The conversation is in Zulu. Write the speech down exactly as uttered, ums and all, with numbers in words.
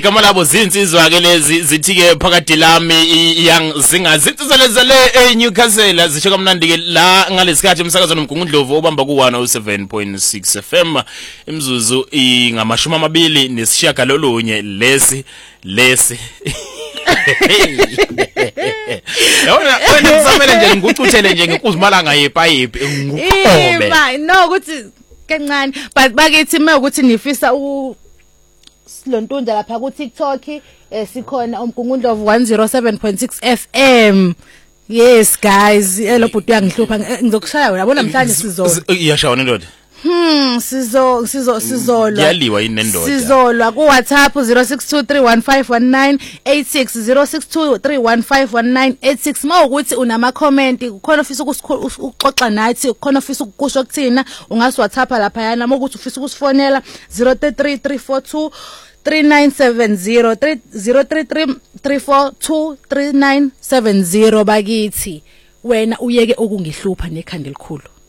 igama labo zinsizwa ke lezi zithi ke phakade lami young zinga zinsizalezele eNewcastle zisho kamnandi ke la ngalesikhathi umsakazo nomgungundlovu obamba ku one oh seven point six F M imzuzu ingamashumi amabili nesishiyagalolunye lesi lesi yona wena kusamele nje ngikucuthele nje ngikuzimalanga yepayipi ngikuqobe ima no ukuthi kancane but bakithi mawukuthi nifisa u Silontunja lapha ku TikTok eh sikhona umgungundlovu one oh seven point six F M. Yes guys elo bhuti yangihlupha ngizokushaya wena bona mhlanje sizolo iyashaya nendoda Hmm sizo sizo sizolo Yaliwa inendoda Sizolwa ku WhatsApp zero six two three one five one nine eight six zero six two three one five one nine eight six mawukuthi unama comment ukhona ufisa ukuxoxa nathi ukhona ufisa ukusho kuthina ungasi WhatsApp lapha yana mawukuthi ufisa ukusifonela zero three three three four two three nine seven zero zero three three three four two three nine seven zero bakithi wena uyeke ukungihlupha nekhanda elikhulu